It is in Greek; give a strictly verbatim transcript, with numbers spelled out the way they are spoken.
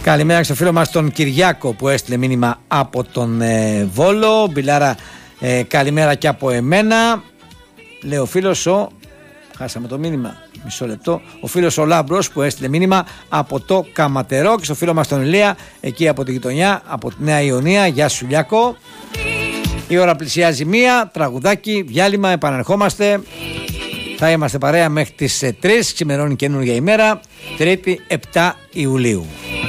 Καλημέρα στο φίλο μας τον Κυριάκο που έστειλε μήνυμα από τον ε, Βόλο. Μπιλάρα, ε, καλημέρα και από εμένα. Λέει ο φίλος ο... Χάσαμε το μήνυμα, μισό λεπτό. Ο φίλος ο Λάμπρος που έστειλε μήνυμα από το Καματερό. Και στο φίλο μας τον Ηλία, εκεί από τη γειτονιά, από τη Νέα Ιωνία. Γεια σου Λιάκο. Η ώρα πλησιάζει μία, τραγουδάκι, διάλειμμα, επαναρχόμαστε. Θα είμαστε παρέα μέχρι τις τρεις, ξημερώνει καινούργια ημέρα, Τρίτη επτά Ιουλίου.